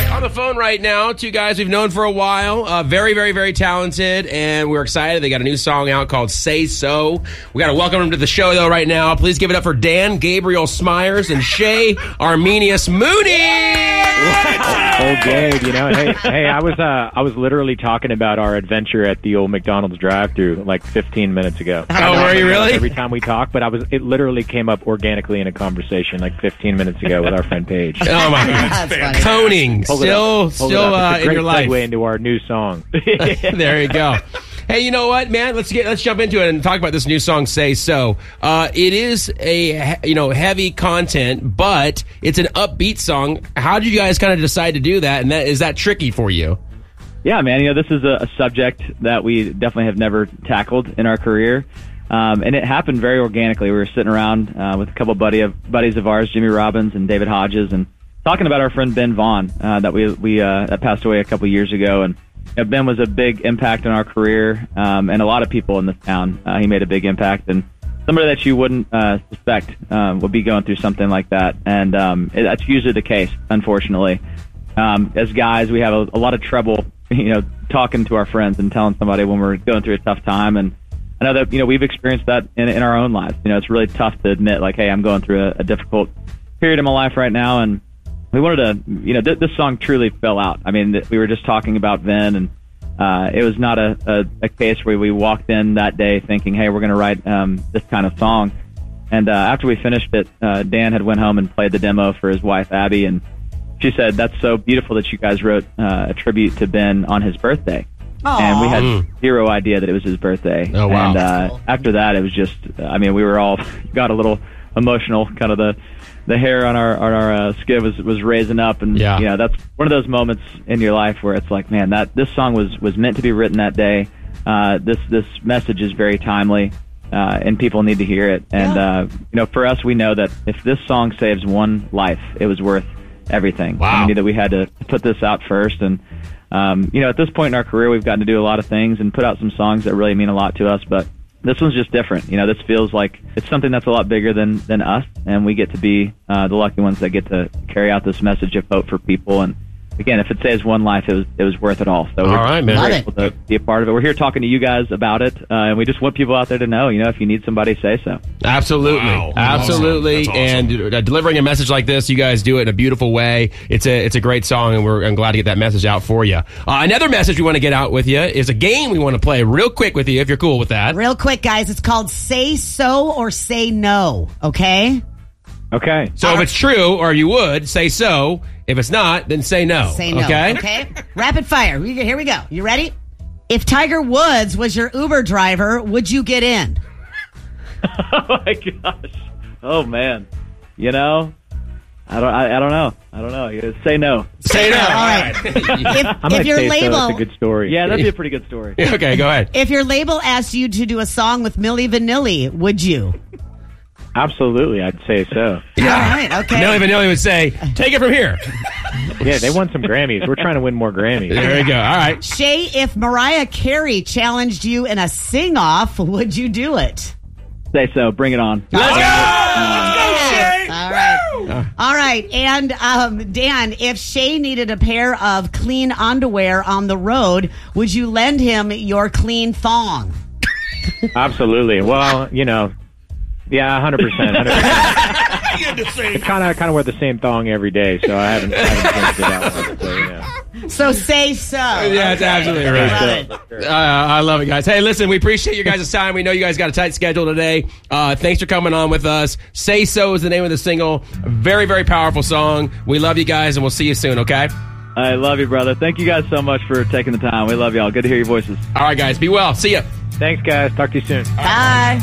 On the phone right now, two guys we've known for a while. Very, very, very talented, and we're excited. They got a new song out called Say So. We got to welcome them to the show, though, right now. Please give it up for Dan Gabriel Smyers and Shay Arminius Mooney. Oh, Gabe, hey, I was literally talking about our adventure at the old McDonald's drive-thru like 15 minutes ago. Oh, were you really? Every time we talk, but it literally came up organically in a conversation like 15 minutes ago with our friend Paige. Oh my God! Toning, still in your life. Segue into our new song. There you go. Hey, you know what, man? Let's jump into it and talk about this new song, Say So. It is a heavy content, but it's an upbeat song. How did you guys kind of decide to do that? And is that tricky for you? Yeah, man. This is a subject that we definitely have never tackled in our career. And it happened very organically. We were sitting around with a couple buddies of ours, Jimmy Robbins and David Hodges, and talking about our friend Ben Vaughn that passed away a couple years ago. And Ben was a big impact on our career, and a lot of people in this town. He made a big impact, and somebody that you wouldn't suspect would be going through something like that. And that's usually the case, unfortunately. As guys, we have a lot of trouble, talking to our friends and telling somebody when we're going through a tough time. And I know that, we've experienced that in our own lives. It's really tough to admit, like, hey, I'm going through a difficult period in my life right now. And we wanted to, this song truly fell out. I mean, we were just talking about Vin, and it was not a case where we walked in that day thinking, hey, we're going to write this kind of song. And after we finished it, Dan had went home and played the demo for his wife, Abby, and she said, that's so beautiful that you guys wrote a tribute to Ben on his birthday. Aww. And we had zero idea that it was his birthday. Oh, wow. And cool. After that, it was just, we were all got a little emotional. Kind of the hair on our skin was raising up. And, that's one of those moments in your life where it's like, man, this song was meant to be written that day. This message is very timely, and people need to hear it. And, for us, we know that if this song saves one life, it was worth everything. Wow. We knew that we had to put this out first. And, at this point in our career, we've gotten to do a lot of things and put out some songs that really mean a lot to us, but this one's just different. This feels like it's something that's a lot bigger than us, and we get to be the lucky ones that get to carry out this message of hope for people. And again, if it saves one life, it was worth it all. So all right, man. We're grateful to be a part of it. We're here talking to you guys about it, and we just want people out there to know, if you need somebody, say so. Absolutely. Wow. Absolutely. That's awesome. And delivering a message like this, you guys do it in a beautiful way. It's a great song, and I'm glad to get that message out for you. Another message we want to get out with you is a game we want to play real quick with you, if you're cool with that. Real quick, guys. It's called Say So or Say No, okay? Okay. So if it's true, or you would, say so. If it's not, then say no. Say no. Okay? Rapid fire. Here we go. You ready? If Tiger Woods was your Uber driver, would you get in? Oh my gosh. Oh man. I don't know. Say no. Say no. All right. If your label, that's a good story. Yeah, that'd be a pretty good story. Okay, go ahead. If your label asked you to do a song with Milli Vanilli, would you? Absolutely, I'd say so. Yeah. All right. Okay. Milli Vanilli would say, take it from here. Yeah, they won some Grammys. We're trying to win more Grammys. There we go. All right. Shay, if Mariah Carey challenged you in a sing-off, would you do it? Say so. Bring it on. Let's go! Let's go, Shay! All right. All right. And Dan, if Shay needed a pair of clean underwear on the road, would you lend him your clean thong? Absolutely. Well, yeah, 100%. 100%. It's kind of wear the same thong every day, so I haven't changed it out. So, yeah. So say so. Yeah, it's absolutely right. I love it, guys. Hey, listen, we appreciate your guys' time. We know you guys got a tight schedule today. Thanks for coming on with us. Say So is the name of the single. Very, very powerful song. We love you guys, and we'll see you soon, okay? I love you, brother. Thank you guys so much for taking the time. We love y'all. Good to hear your voices. All right, guys. Be well. See ya. Thanks, guys. Talk to you soon. Bye.